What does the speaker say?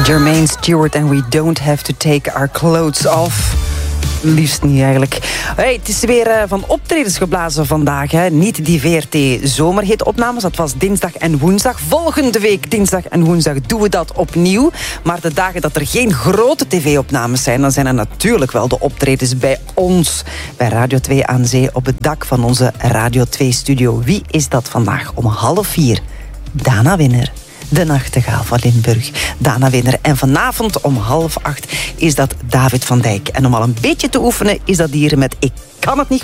Jermaine Stewart en We Don't Have to Take Our Clothes Off. Liefst niet eigenlijk. Hey, het is weer van optredens geblazen vandaag. Hè. Niet die VRT-zomerhit-opnames. Dat was dinsdag en woensdag. Volgende week, dinsdag en woensdag, doen we dat opnieuw. Maar de dagen dat er geen grote tv-opnames zijn, dan zijn er natuurlijk wel de optredens bij ons. Bij Radio 2 aan Zee op het dak van onze Radio 2-studio. Wie is dat vandaag? Om 3:30. Dana Winner. De Nachtegaal van Limburg. Dana Winner. En vanavond om 7:30 is dat David van Dijk. En om al een beetje te oefenen is dat hier met Ik kan het niet